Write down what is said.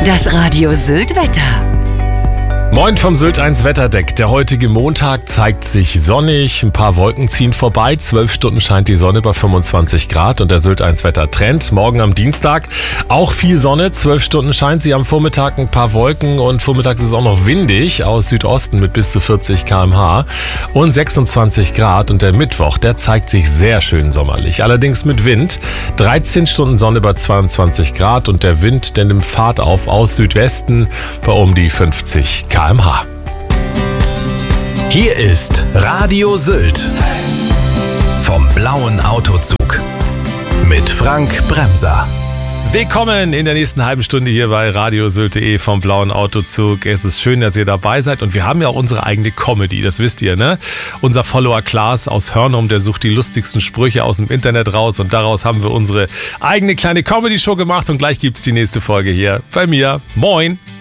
Das Radio Sylt-Wetter. Moin vom Sylt 1 Wetterdeck. Der heutige Montag zeigt sich sonnig, ein paar Wolken ziehen vorbei, 12 Stunden scheint die Sonne bei 25 Grad und der Sylt 1 Wettertrend. Morgen am Dienstag auch viel Sonne, 12 Stunden scheint sie, am Vormittag ein paar Wolken und vormittags ist es auch noch windig aus Südosten mit bis zu 40 km/h und 26 Grad und der Mittwoch, der zeigt sich sehr schön sommerlich, allerdings mit Wind. 13 Stunden Sonne bei 22 Grad und der Wind, der nimmt Fahrt auf aus Südwesten bei um die 50 km/h. Hier ist Radio Sylt vom blauen Autozug mit Frank Bremser. Willkommen in der nächsten halben Stunde hier bei radiosylt.de vom blauen Autozug. Es ist schön, dass ihr dabei seid und wir haben ja auch unsere eigene Comedy, das wisst ihr, ne? Unser Follower Klaas aus Hörnum, der sucht die lustigsten Sprüche aus dem Internet raus und daraus haben wir unsere eigene kleine Comedy-Show gemacht und gleich gibt's die nächste Folge hier bei mir. Moin!